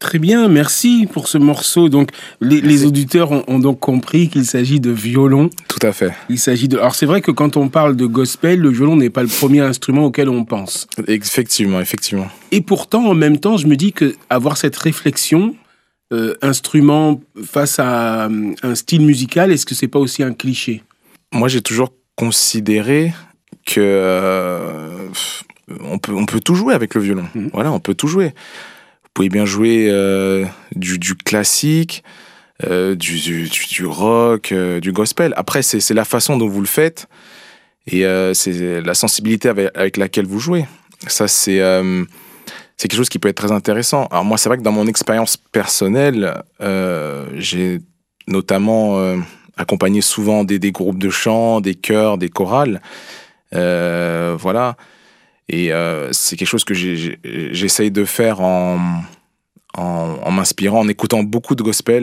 Très bien, merci pour ce morceau. Donc, les auditeurs ont donc compris qu'il s'agit de violon. Tout à fait. Il s'agit de. Alors, c'est vrai que quand on parle de gospel, le violon n'est pas le premier instrument auquel on pense. Effectivement. Et pourtant, en même temps, je me dis que avoir cette réflexion, instrument face à un style musical, est-ce que c'est pas aussi un cliché? Moi, j'ai toujours considéré que on peut tout jouer avec le violon. Voilà, on peut tout jouer. Vous pouvez bien jouer du classique, du rock, du gospel. Après, c'est la façon dont vous le faites et c'est la sensibilité avec laquelle vous jouez. Ça, c'est quelque chose qui peut être très intéressant. Alors moi, c'est vrai que dans mon expérience personnelle, j'ai notamment accompagné souvent des groupes de chant, des chœurs, des chorales. Voilà. Et c'est quelque chose que j'essaye de faire en m'inspirant, en écoutant beaucoup de gospel,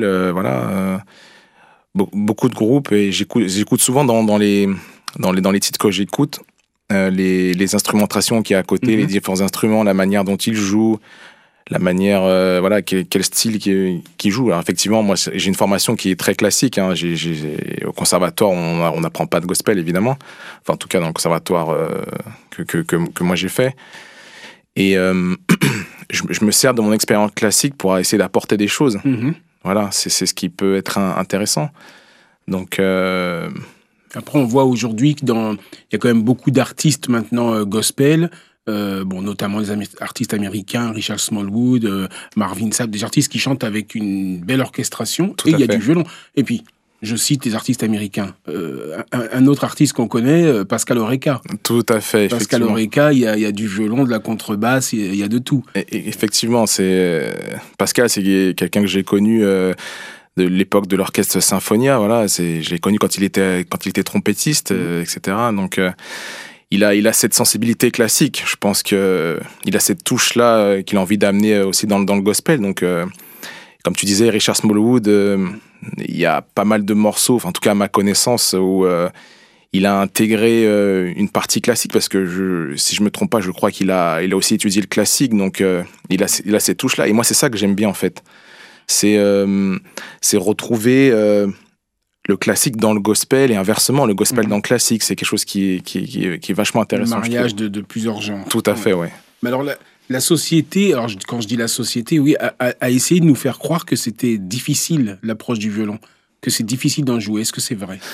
beaucoup de groupes, et j'écoute souvent dans les titres que j'écoute, les instrumentations qu'il y a à côté, les différents instruments, la manière dont ils jouent, la manière, quel style qui joue. Alors effectivement, moi j'ai une formation qui est très classique, hein. Au conservatoire, on n'apprend pas de gospel, évidemment. Enfin, en tout cas, dans le conservatoire que moi j'ai fait. Et je me sers de mon expérience classique pour essayer d'apporter des choses. Voilà, c'est ce qui peut être intéressant. Donc... Après, on voit aujourd'hui qu'il y a quand même beaucoup d'artistes maintenant gospel, notamment les artistes américains, Richard Smallwood, Marvin Sapp, des artistes qui chantent avec une belle orchestration, et il y a du violon. Et puis, je cite les artistes américains. Un autre artiste qu'on connaît, Pascal Oreca. Tout à fait, Pascal Oreca, il y a du violon, de la contrebasse, il y a de tout. Et effectivement, Pascal, c'est quelqu'un que j'ai connu de l'époque de l'orchestre Symphonia. Voilà, je l'ai connu quand il était trompettiste, etc. Donc, il a cette sensibilité classique. Je pense que il a cette touche-là qu'il a envie d'amener aussi dans le gospel. Donc, comme tu disais, Richard Smallwood, il y a pas mal de morceaux, enfin, en tout cas à ma connaissance, où il a intégré une partie classique, parce que si je me trompe pas, je crois qu'il a aussi étudié le classique. Donc, il a cette touche-là. Et moi, c'est ça que j'aime bien, en fait. C'est retrouver le classique dans le gospel et inversement, le gospel dans le classique. C'est quelque chose qui est vachement intéressant. Le mariage de plusieurs genres. Tout à fait, ouais. Mais alors, la société, alors quand je dis la société, oui, a essayé de nous faire croire que c'était difficile, l'approche du violon, que c'est difficile d'en jouer. Est-ce que c'est vrai?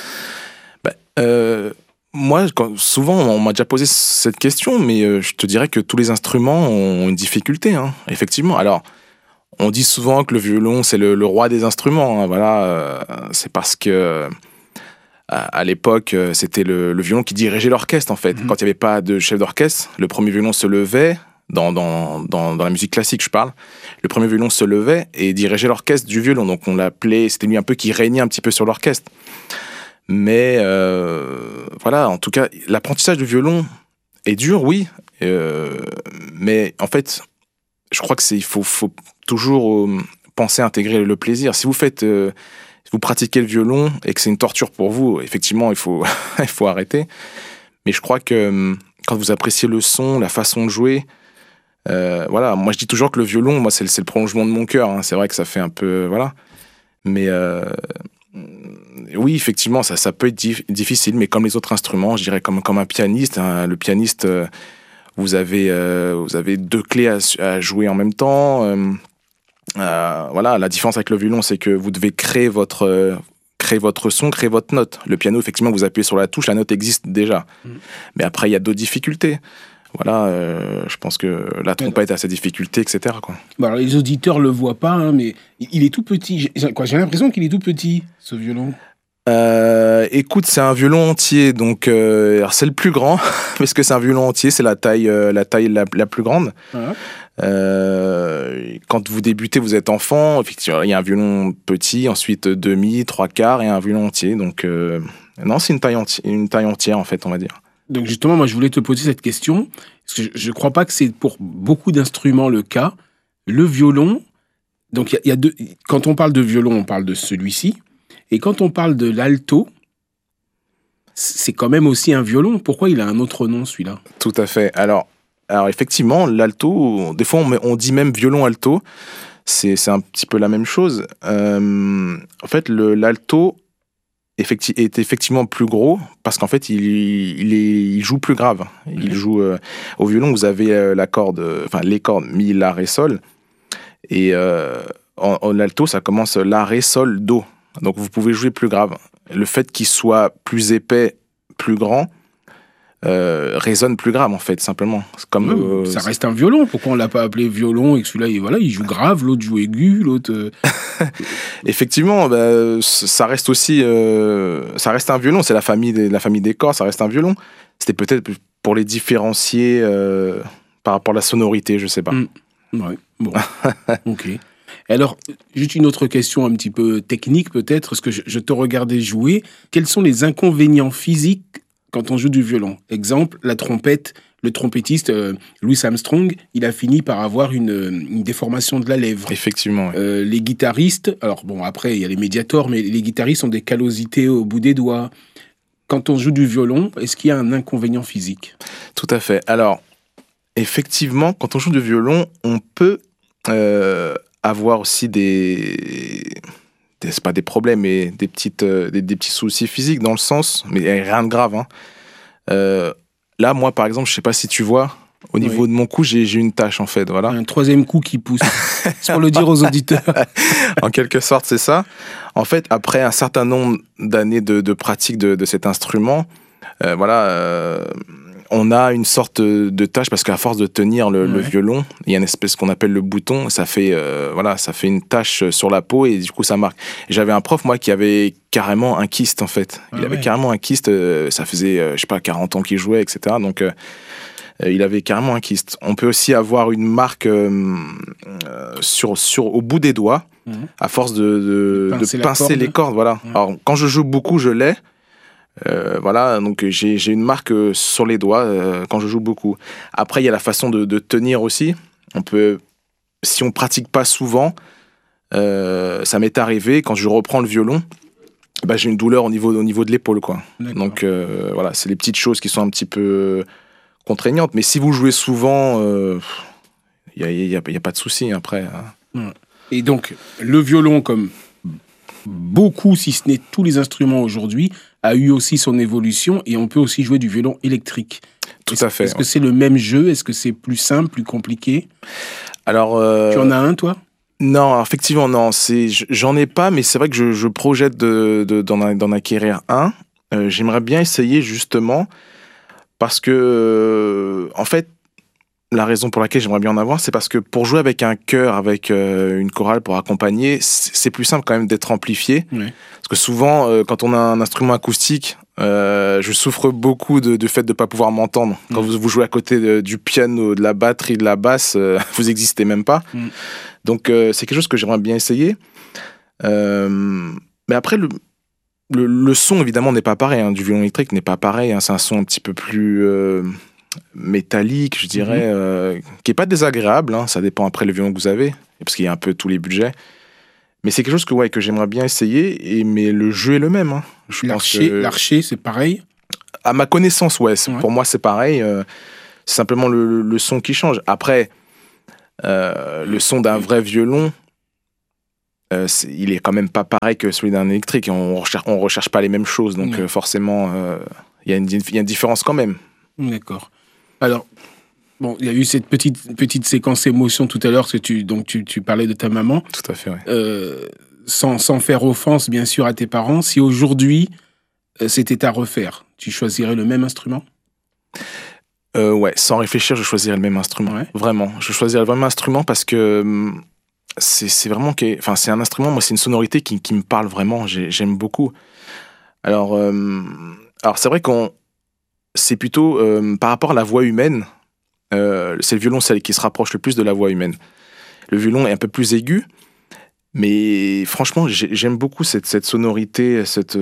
Moi, souvent, on m'a déjà posé cette question, mais je te dirais que tous les instruments ont une difficulté, hein, effectivement. Alors, on dit souvent que le violon, c'est le roi des instruments. Hein, voilà, c'est parce que à l'époque, c'était le violon qui dirigeait l'orchestre, en fait. Quand il n'y avait pas de chef d'orchestre, le premier violon se levait, dans la musique classique, je parle. Le premier violon se levait et dirigeait l'orchestre du violon. Donc on l'appelait, c'était lui un peu qui régnait un petit peu sur l'orchestre. Mais voilà, en tout cas, l'apprentissage du violon est dur, oui. Mais en fait, je crois il faut toujours penser à intégrer le plaisir. Si vous pratiquez le violon et que c'est une torture pour vous, effectivement, il faut arrêter. Mais je crois que quand vous appréciez le son, la façon de jouer, voilà, moi je dis toujours que le violon, moi c'est le prolongement de mon cœur. Hein. C'est vrai que ça fait un peu, voilà. Mais oui, effectivement, ça peut être difficile, mais comme les autres instruments, je dirais comme un pianiste. Hein, le pianiste, vous avez deux clés à jouer en même temps. Voilà, la différence avec le violon, c'est que vous devez créer votre son, créer votre note. Le piano, effectivement, vous appuyez sur la touche, la note existe déjà. Mais après, il y a d'autres difficultés. Voilà, je pense que la trompette a ses difficultés, etc. Quoi. Bon, alors, les auditeurs le voient pas, hein, mais il est tout petit. J'ai l'impression qu'il est tout petit, ce violon. Écoute, c'est un violon entier, donc alors c'est le plus grand, parce que c'est un violon entier, c'est la taille la plus grande. Ah. Quand vous débutez, vous êtes enfant, effectivement, il y a un violon petit, ensuite demi, trois quarts et un violon entier. Donc non, c'est une taille entière en fait, on va dire. Donc justement, moi je voulais te poser cette question, parce que je ne crois pas que c'est pour beaucoup d'instruments le cas. Le violon, donc il y a deux. Quand on parle de violon, on parle de celui-ci. Et quand on parle de l'alto, c'est quand même aussi un violon. Pourquoi il a un autre nom, celui-là ? Tout à fait. Alors effectivement, l'alto, des fois on dit même violon alto. c'est un petit peu la même chose. En fait, l'alto est effectivement plus gros parce qu'en fait, il joue plus grave. Il joue au violon, vous avez la corde, enfin les cordes mi, la, ré, sol, et en alto, ça commence la, ré, sol, do. Donc vous pouvez jouer plus grave. Le fait qu'il soit plus épais, plus grand, résonne plus grave en fait, simplement. C'est comme, ça reste un violon. Pourquoi on l'a pas appelé violon et que celui-là, il joue grave, l'autre joue aigu, l'autre. Effectivement, ça reste aussi, ça reste un violon. C'est la famille des cordes, ça reste un violon. C'était peut-être pour les différencier par rapport à la sonorité, je sais pas. Ouais, bon, ok. Alors, juste une autre question un petit peu technique peut-être, parce que je te regardais jouer. Quels sont les inconvénients physiques quand on joue du violon? Exemple, la trompette, le trompettiste Louis Armstrong, il a fini par avoir une déformation de la lèvre. Effectivement. Oui. Les guitaristes, alors bon, après, il y a les médiators, mais les guitaristes ont des callosités au bout des doigts. Quand on joue du violon, est-ce qu'il y a un inconvénient physique? Tout à fait. Alors, effectivement, quand on joue du violon, on peut avoir aussi c'est pas des problèmes, mais des petits soucis physiques dans le sens, mais rien de grave. Là, moi, par exemple, je sais pas si tu vois, au niveau de mon cou, j'ai une tache, en fait, voilà. Un troisième cou qui pousse. C'est pour le dire aux auditeurs. En quelque sorte, c'est ça. En fait, après un certain nombre d'années de pratique de cet instrument, on a une sorte de tâche parce qu'à force de tenir le violon, il y a une espèce qu'on appelle le bouton, ça fait une tache sur la peau et du coup ça marque. Et j'avais un prof moi qui avait carrément un kyste en fait. Il avait carrément un kyste, ça faisait 40 ans qu'il jouait, etc. Donc il avait carrément un kyste. On peut aussi avoir une marque au bout des doigts à force de pincer les cordes. Voilà. Alors quand je joue beaucoup, je l'ai. Donc j'ai une marque sur les doigts quand je joue beaucoup. Après, il y a la façon de tenir aussi. Si on pratique pas souvent, ça m'est arrivé quand je reprends le violon, j'ai une douleur au niveau de l'épaule, quoi. D'accord. Donc c'est les petites choses qui sont un petit peu contraignantes. Mais si vous jouez souvent, il y a pas de souci après. Et donc le violon, comme beaucoup, si ce n'est tous les instruments aujourd'hui, a eu aussi son évolution et on peut aussi jouer du violon électrique. Tout à fait. Est-ce que c'est le même jeu? Est-ce que c'est plus simple, plus compliqué? Alors, tu en as un, toi? Non, effectivement, non. J'en ai pas, mais c'est vrai que je projette d'en acquérir un. J'aimerais bien essayer, justement, parce que, en fait, la raison pour laquelle j'aimerais bien en avoir, c'est parce que pour jouer avec un chœur, avec une chorale pour accompagner, c'est plus simple quand même d'être amplifié. Oui. Parce que souvent, quand on a un instrument acoustique, je souffre beaucoup du fait de ne pas pouvoir m'entendre. Quand vous jouez à côté du piano, de la batterie, de la basse, vous n'existez même pas. Donc c'est quelque chose que j'aimerais bien essayer. Mais après, le son, évidemment, n'est pas pareil. Du violon électrique n'est pas pareil. C'est un son un petit peu plus métallique, je dirais, qui est pas désagréable, ça dépend après le violon que vous avez, parce qu'il y a un peu tous les budgets, mais c'est quelque chose que j'aimerais bien essayer, mais le jeu est le même. L'archer, c'est pareil? À ma connaissance, pour moi c'est pareil, c'est simplement le son qui change. Après, le son d'un vrai violon, il est quand même pas pareil que celui d'un électrique, on recherche pas les mêmes choses, donc forcément, il y a une différence quand même. D'accord. Alors, bon, il y a eu cette petite séquence émotion tout à l'heure, que tu parlais de ta maman. Tout à fait, oui. Sans faire offense, bien sûr, à tes parents, si aujourd'hui, c'était à refaire, tu choisirais le même instrument? Sans réfléchir, je choisirais le même instrument. Ouais. Vraiment, je choisirais le même instrument parce que c'est vraiment... c'est un instrument, moi, c'est une sonorité qui me parle vraiment, j'aime beaucoup. Alors c'est vrai c'est plutôt par rapport à la voix humaine, c'est le violoncelle qui se rapproche le plus de la voix humaine. Le violon est un peu plus aigu, mais franchement, j'aime beaucoup cette sonorité, cette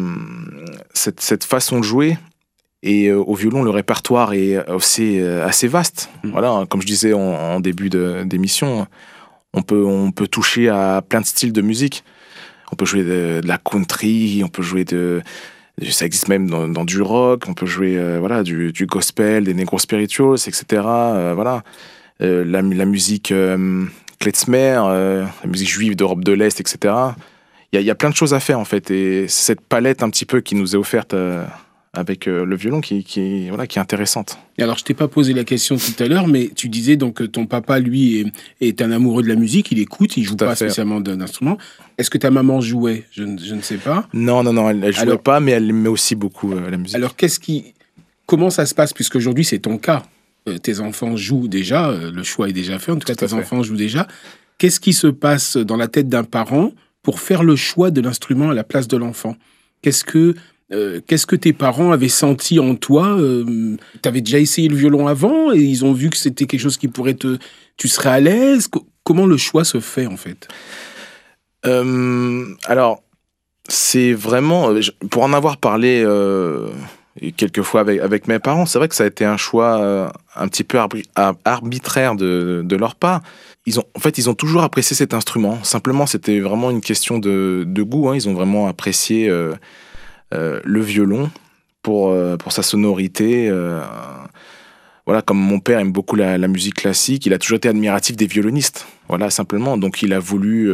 façon de jouer. Et au violon, le répertoire est aussi assez vaste. Voilà, comme je disais en début d'émission, on peut toucher à plein de styles de musique. On peut jouer de la country, on peut jouer ça existe même dans du rock, on peut jouer du gospel, des negro spirituals, etc. La musique klezmer, la musique juive d'Europe de l'Est, etc. Il y a plein de choses à faire, en fait. Et c'est cette palette un petit peu qui nous est offerte avec le violon qui est intéressante. Et alors, je t'ai pas posé la question tout à l'heure, mais tu disais donc que ton papa, lui, est un amoureux de la musique, il écoute, il joue pas spécialement d'instrument. Est-ce que ta maman jouait? Je ne sais pas. Non, elle jouait pas, mais elle aimait aussi beaucoup la musique. Alors, comment ça se passe, puisqu'aujourd'hui, c'est ton cas? Tes enfants jouent déjà, le choix est déjà fait, en tout cas, tes enfants jouent déjà. Qu'est-ce qui se passe dans la tête d'un parent pour faire le choix de l'instrument à la place de l'enfant? Qu'est-ce que tes parents avaient senti en toi? Tu avais déjà essayé le violon avant et ils ont vu que c'était quelque chose qui pourrait tu serais à l'aise? Comment le choix se fait, en fait? Alors, c'est vraiment... Pour en avoir parlé quelques fois avec mes parents, c'est vrai que ça a été un choix un petit peu arbitraire de leur part. Ils ont toujours apprécié cet instrument. Simplement, c'était vraiment une question de goût. Hein. Ils ont vraiment apprécié le violon pour sa sonorité. Voilà, comme mon père aime beaucoup la musique classique, il a toujours été admiratif des violonistes. Voilà, simplement. Donc, il a voulu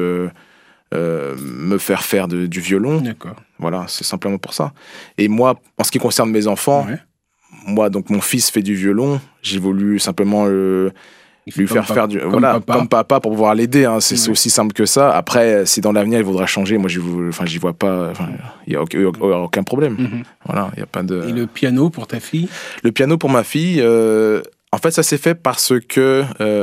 me faire du violon. D'accord. Voilà, c'est simplement pour ça. Et moi, en ce qui concerne mes enfants, moi, donc mon fils fait du violon. J'ai voulu simplement lui faire faire comme papa pour pouvoir l'aider. Hein. C'est aussi simple que ça. Après, si dans l'avenir il voudra changer, moi, j'y vois pas. Il y a aucun problème. Mm-hmm. Voilà, il y a pas de. Et le piano pour ta fille? Le piano pour ma fille. En fait, ça s'est fait parce que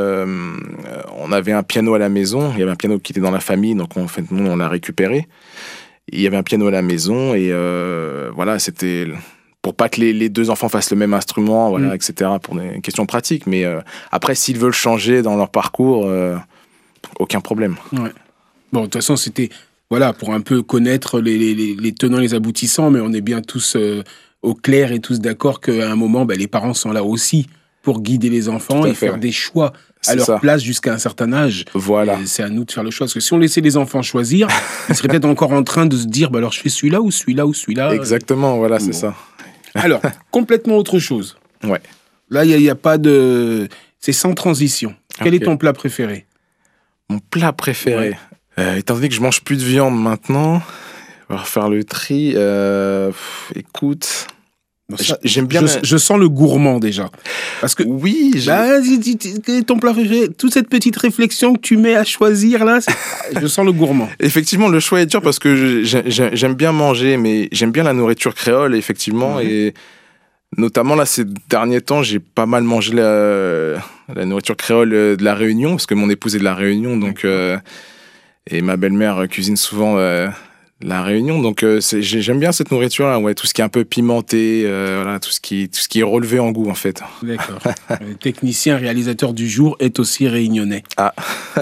on avait un piano à la maison. Il y avait un piano qui était dans la famille, donc nous, on l'a récupéré. Il y avait un piano à la maison et voilà, c'était pour pas que les deux enfants fassent le même instrument, voilà, etc. Pour des questions pratiques. Mais après, s'ils veulent changer dans leur parcours, aucun problème. Ouais. Bon, de toute façon, c'était pour un peu connaître les tenants, les aboutissants, mais on est bien tous au clair et tous d'accord qu'à un moment, les parents sont là aussi pour guider les enfants et faire des choix à leur place jusqu'à un certain âge. Voilà. Et c'est à nous de faire le choix. Parce que si on laissait les enfants choisir, ils seraient peut-être encore en train de se dire, alors je fais celui-là ou celui-là ou celui-là. Exactement, voilà, c'est ça. Alors, complètement autre chose. Ouais. Là, il n'y a pas de... C'est sans transition. Quel est ton plat préféré? Mon plat préféré étant donné que je mange plus de viande maintenant, on va refaire le tri. Écoute... J'aime bien. Je sens le gourmand déjà. Parce que oui, ton plat préféré, toute cette petite réflexion que tu mets à choisir là, je sens le gourmand. Effectivement, le choix est dur parce que j'aime bien manger, mais j'aime bien la nourriture créole, effectivement, et notamment là ces derniers temps, j'ai pas mal mangé la nourriture créole de la Réunion parce que mon épouse est de la Réunion, donc et ma belle-mère cuisine souvent. La Réunion, donc j'aime bien cette nourriture-là, tout ce qui est un peu pimenté, voilà, tout ce qui est relevé en goût en fait. D'accord. Le technicien réalisateur du jour est aussi réunionnais. Ah.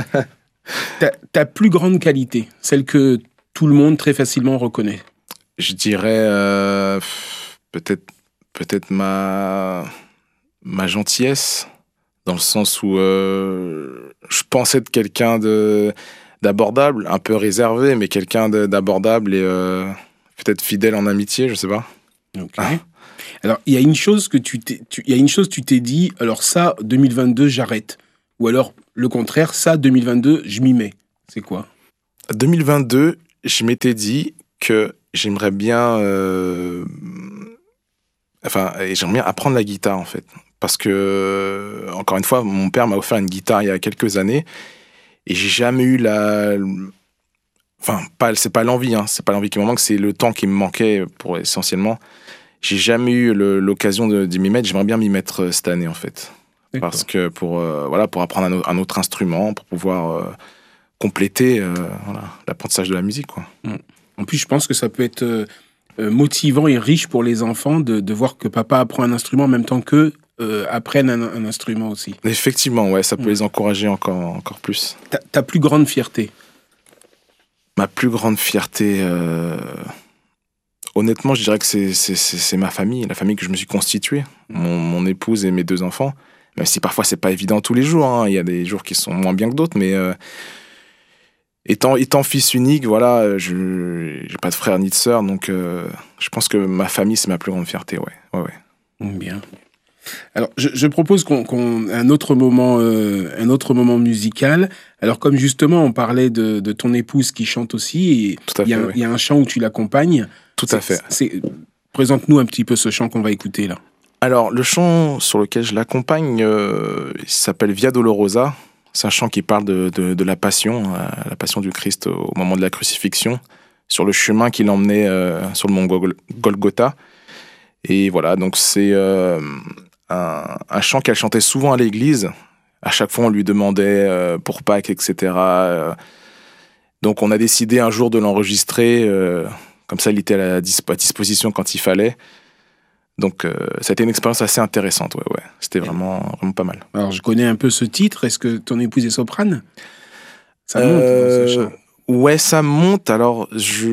ta plus grande qualité, celle que tout le monde très facilement reconnaît. Je dirais peut-être ma gentillesse, dans le sens où je pense être quelqu'un d'abordable, un peu réservé, mais quelqu'un d'abordable et peut-être fidèle en amitié, je sais pas. Ok. Alors, il y a une chose tu t'es dit, alors ça, 2022, j'arrête. Ou alors, le contraire, ça, 2022, je m'y mets. C'est quoi? 2022, je m'étais dit que j'aimerais bien... j'aimerais bien apprendre la guitare, en fait. Parce que, encore une fois, mon père m'a offert une guitare il y a quelques années. Et j'ai jamais eu c'est pas l'envie, hein, c'est pas l'envie qui me manque, c'est le temps qui me manquait essentiellement. J'ai jamais eu l'occasion de m'y mettre. J'aimerais bien m'y mettre cette année, en fait. D'accord. Parce que pour apprendre un autre instrument, pour pouvoir compléter l'apprentissage de la musique, quoi. En plus, je pense que ça peut être motivant et riche pour les enfants de voir que papa apprend un instrument en même temps qu'eux apprennent un instrument aussi. Effectivement, ça peut les encourager encore plus. Ta plus grande fierté? Ma plus grande fierté, honnêtement, je dirais que c'est ma famille, la famille que je me suis constituée, mon épouse et mes 2 enfants. Même si parfois c'est pas évident tous les jours, hein. Il y a des jours qui sont moins bien que d'autres, mais étant fils unique, voilà, j'ai pas de frère ni de sœur, donc je pense que ma famille c'est ma plus grande fierté, ouais. Bien. Alors, je propose qu'on un autre moment musical. Alors, comme justement, on parlait de ton épouse qui chante aussi, et Tout à fait, oui. il y a un chant où tu l'accompagnes. Tout à fait. Présente-nous un petit peu ce chant qu'on va écouter là. Alors, le chant sur lequel je l'accompagne, il s'appelle Via Dolorosa. C'est un chant qui parle de la passion du Christ au moment de la crucifixion, sur le chemin qui l'emmenait sur le mont Golgotha. Et voilà, donc c'est un chant qu'elle chantait souvent à l'église. À chaque fois, on lui demandait pour Pâques, etc. Donc, on a décidé un jour de l'enregistrer. Comme ça, il était à disposition quand il fallait. Donc, ça a été une expérience assez intéressante. Ouais. C'était vraiment pas mal. Alors, je connais un peu ce titre. Est-ce que ton épouse est soprane? Ça monte dans ce chant. Ouais, ça monte. Alors,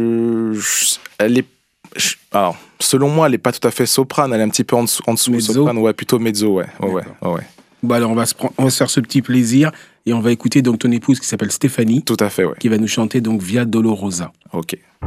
alors, selon moi, elle n'est pas tout à fait soprane. Elle est un petit peu en dessous Mezzo. soprane. Ouais, plutôt mezzo. Ouais. Bon, alors, on va se faire ce petit plaisir et on va écouter donc ton épouse qui s'appelle Stéphanie. Tout à fait, ouais. Qui va nous chanter donc Via Dolorosa. Ok.